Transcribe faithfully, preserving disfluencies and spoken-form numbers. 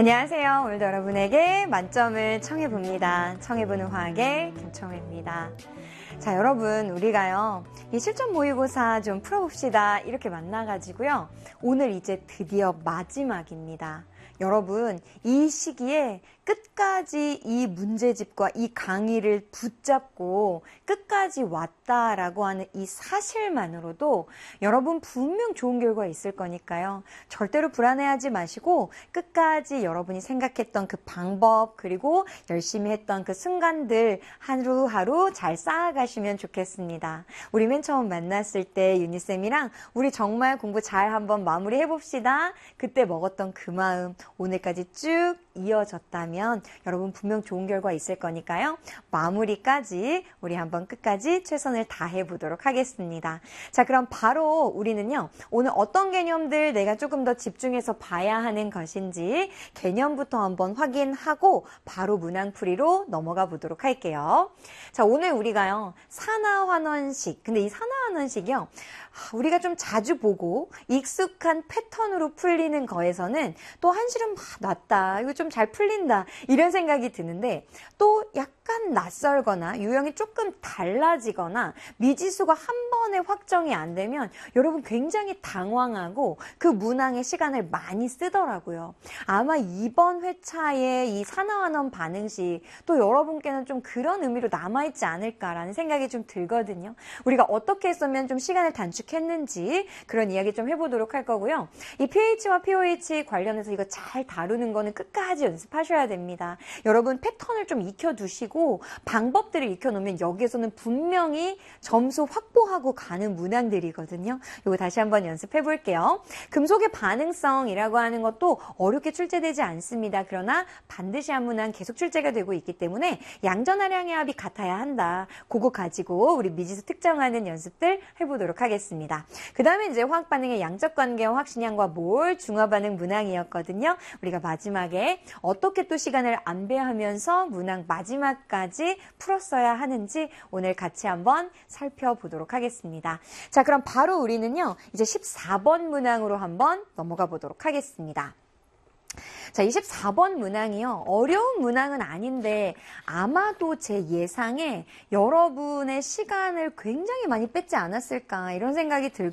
안녕하세요. 오늘도 여러분에게 만점을 청해봅니다. 청해보는 화학의 김청혜입니다. 자, 여러분, 우리가요, 이 실전 모의고사 좀 풀어봅시다. 이렇게 만나가지고요. 오늘 이제 드디어 마지막입니다. 여러분, 이 시기에 끝까지 이 문제집과 이 강의를 붙잡고 끝까지 왔다라고 하는 이 사실만으로도 여러분 분명 좋은 결과 있을 거니까요. 절대로 불안해하지 마시고 끝까지 여러분이 생각했던 그 방법 그리고 열심히 했던 그 순간들 하루하루 잘 쌓아가시면 좋겠습니다. 우리 맨 처음 만났을 때 유니쌤이랑 우리 정말 공부 잘 한번 마무리해봅시다. 그때 먹었던 그 마음 오늘까지 쭉 이어졌다면 여러분 분명 좋은 결과 있을 거니까요. 마무리까지 우리 한번 끝까지 최선을 다해 보도록 하겠습니다. 자, 그럼 바로 우리는요. 오늘 어떤 개념들 내가 조금 더 집중해서 봐야 하는 것인지 개념부터 한번 확인하고 바로 문항풀이로 넘어가 보도록 할게요. 자, 오늘 우리가요. 산화환원식. 근데 이 산화환원식이요. 우리가 좀 자주 보고 익숙한 패턴으로 풀리는 거에서는 또 한시름 놨다. 이거 좀 잘 풀린다. 이런 생각이 드는데 또 약간 낯설거나 유형이 조금 달라지거나 미지수가 한 번에 확정이 안 되면 여러분 굉장히 당황하고 그 문항의 시간을 많이 쓰더라고요. 아마 이번 회차의 이 산화환원 반응식 또 여러분께는 좀 그런 의미로 남아있지 않을까라는 생각이 좀 들거든요. 우리가 어떻게 했으면 좀 시간을 단축했는지 그런 이야기 좀 해보도록 할 거고요. 이 피에이치와 피오에이치 관련해서 이거 잘 다루는 거는 끝까지 연습하셔야 됩니다. 여러분 패턴을 좀 익혀두시고 방법들을 익혀놓으면 여기에서는 분명히 점수 확보하고 가는 문항들이거든요. 이거 다시 한번 연습해 볼게요. 금속의 반응성이라고 하는 것도 어렵게 출제되지 않습니다. 그러나 반드시 한 문항 계속 출제가 되고 있기 때문에 양전하량의 합이 같아야 한다. 그거 가지고 우리 미지수 특정하는 연습들 해보도록 하겠습니다. 그 다음에 이제 화학 반응의 양적 관계와 확신량과 몰 중화 반응 문항이었거든요. 우리가 마지막에 어떻게 또 시간을 안배하면서 문항 마지막까지 풀었어야 하는지 오늘 같이 한번 살펴보도록 하겠습니다. 자, 그럼 바로 우리는요, 이제 십사 번 문항으로 한번 넘어가 보도록 하겠습니다. 자, 이 십사 번 문항이요. 어려운 문항은 아닌데 아마도 제 예상에 여러분의 시간을 굉장히 많이 뺏지 않았을까 이런 생각이 들거든요.